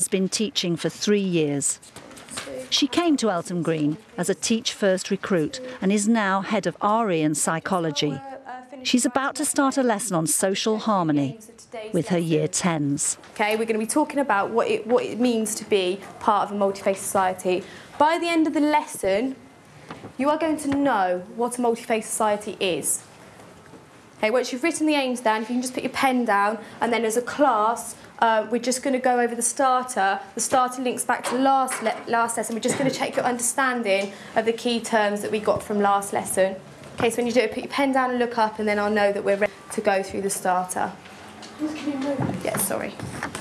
been teaching for 3 years. She came to Eltham Green as a Teach First recruit and is now head of RE and psychology. She's about to start a lesson on social harmony with her Year 10s. Okay, we're going to be talking about what it means to be part of a multi-faith society. By the end of the lesson, you are going to know what a multi-faith society is. Okay, once you've written the aims down, if you can just put your pen down, and then as a class, we're just going to go over the starter. The starter links back to last lesson. We're just going to check your understanding of the key terms that we got from last lesson. Okay, so when you do it, put your pen down and look up, and then I'll know that we're ready to go through the starter. Can you move? Yeah, sorry.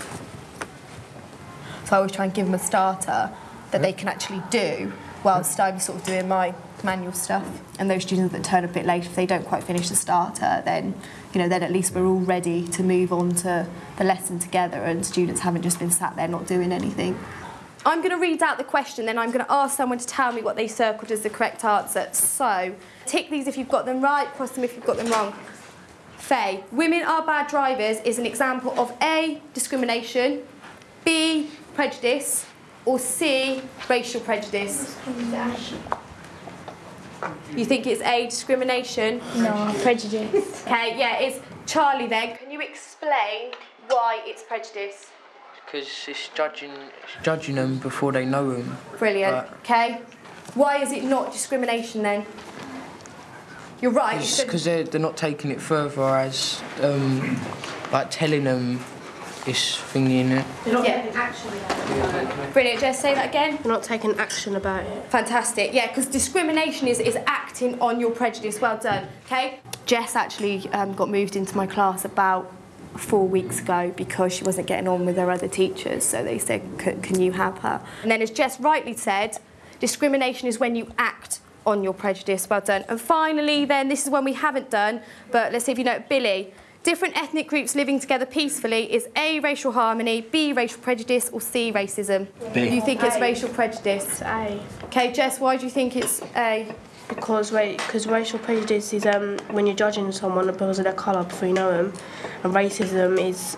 So I always try and give them a starter that they can actually do whilst I'm sort of doing my manual stuff. And those students that turn a bit late, if they don't quite finish the starter, then, you know, then at least we're all ready to move on to the lesson together and students haven't just been sat there not doing anything. I'm going to read out the question, then I'm going to ask someone to tell me what they circled as the correct answer. So, tick these if you've got them right, cross them if you've got them wrong. Faye, women are bad drivers is an example of A, discrimination, B, prejudice, or C, racial prejudice. You think it's A, discrimination? No, prejudice. Okay, yeah, it's Charlie then. Can you explain why it's prejudice? Because it's judging them before they know them. Brilliant, okay. Why is it not discrimination then? You're right. Because they're not taking it further as, like, telling them this thingy in it. They're not taking action about it. Brilliant, Jess, say that again. They're not taking action about it. Fantastic, yeah, because discrimination is acting on your prejudice. Well done, okay? Jess actually got moved into my class about 4 weeks ago because she wasn't getting on with her other teachers, so they said, can you have her? And then as Jess rightly said, discrimination is when you act on your prejudice. Well done. And finally then, this is one we haven't done, but let's see if you know it. Billy, different ethnic groups living together peacefully is A, racial harmony, B, racial prejudice, or C, racism? B. You think it's racial prejudice? It's A. Okay, Jess, why do you think it's A? Because racial prejudice is when you're judging someone because of their colour before you know them, and racism is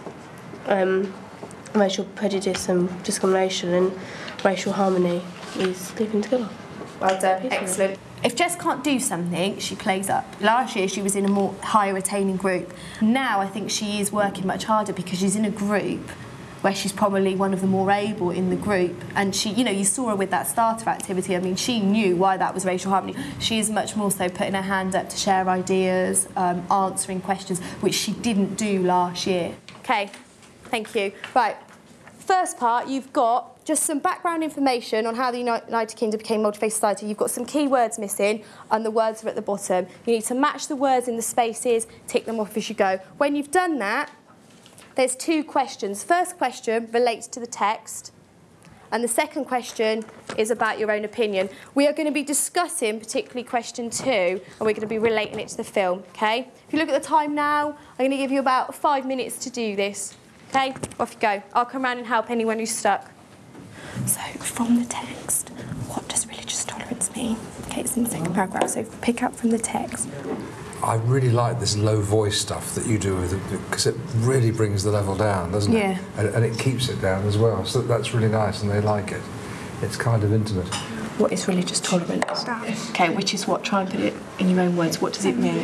racial prejudice and discrimination, and racial harmony is living together. Well done, excellent. If Jess can't do something, she plays up. Last year she was in a more higher attaining group. Now I think she is working much harder because she's in a group where she's probably one of the more able in the group, and she, you know, you saw her with that starter activity. I mean, she knew why that was racial harmony. She is much more so putting her hand up to share ideas, answering questions, which she didn't do last year. Okay, thank you. Right, first part, you've got just some background information on how the United Kingdom became a multi-faith society. You've got some key words missing, and the words are at the bottom. You need to match the words in the spaces, tick them off as you go. When you've done that, there's 2 questions. First question relates to the text, and the second question is about your own opinion. We are going to be discussing particularly question 2, and we're going to be relating it to the film, okay? If you look at the time now, I'm going to give you about 5 minutes to do this, okay? Off you go. I'll come round and help anyone who's stuck. So, from the text, what does religious tolerance mean? Okay, it's in the second paragraph, so pick up from the text. I really like this low voice stuff that you do with it, because it really brings the level down, doesn't it? Yeah. And it keeps it down as well, so that's really nice, and they like it. It's kind of intimate. What is religious tolerance? Okay, which is what? Try and put it in your own words. What does it mean?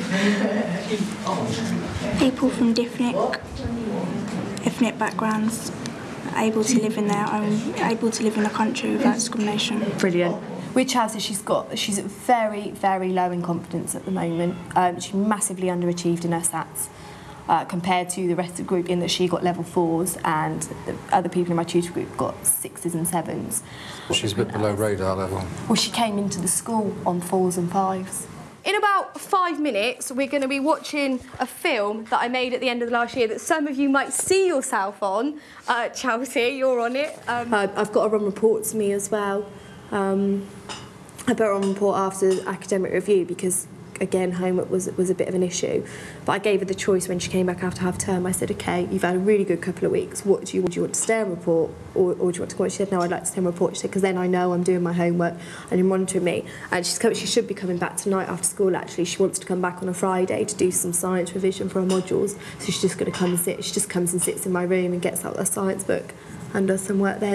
People from different ethnic backgrounds are able to live in able to live in a country without discrimination. Brilliant. With Chelsea, she's very, very low in confidence at the moment. She massively underachieved in her SATs compared to the rest of the group, in that she got level 4s and the other people in my tutor group got 6s and 7s. She's a bit below radar level. Well, she came into the school on 4s and 5s. In about 5 minutes, we're going to be watching a film that I made at the end of the last year that some of you might see yourself on. Chelsea, you're on it. I've got her on report to me as well. I put her on report after academic review because, again, homework was a bit of an issue. But I gave her the choice when she came back after half term. I said, OK, you've had a really good couple of weeks. What do you want? Do you want to stay on report or do you want to go on? She said, no, I'd like to stay on report. She said, because then I know I'm doing my homework and you're monitoring me. And she should be coming back tonight after school, actually. She wants to come back on a Friday to do some science revision for her modules. So she's just going to come and sit. She just comes and sits in my room and gets out her science book and does some work there.